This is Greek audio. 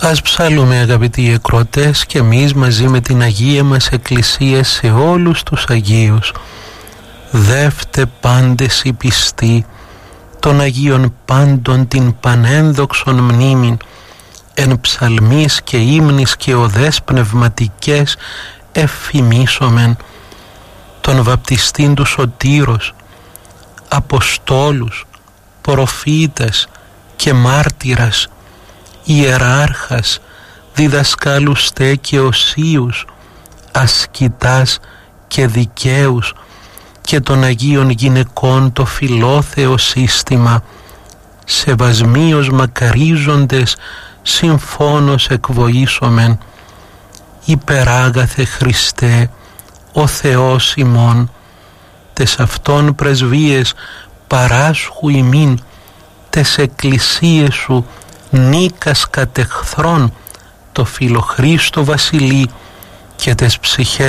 Ας ψαλούμε, αγαπητοί εκροτές, και εμείς μαζί με την Αγία μας Εκκλησία σε όλους τους Αγίους. Δεύτε πάντες οι πιστοί των Αγίων πάντων την πανένδοξον μνήμην, εν ψαλμής και ύμνης και οδές πνευματικές εφημίσομεν τον βαπτιστήν του Σωτήρος, Αποστόλους, προφήτες και μάρτυρας, ιεράρχας, διδασκάλους τε και οσίους, ασκητάς και δικαίους, και των Αγίων γυναικών το φιλόθεο σύστημα, σεβασμίως μακαρίζοντες συμφώνως εκβοήσομεν. Υπεράγαθε Χριστέ, ο Θεός ημών, τες αυτών πρεσβείες παράσχου ημίν, τες εκκλησίες σου νίκας κατ' εχθρόν, το Φιλοχρήστο Βασιλεί, και τες ψυχές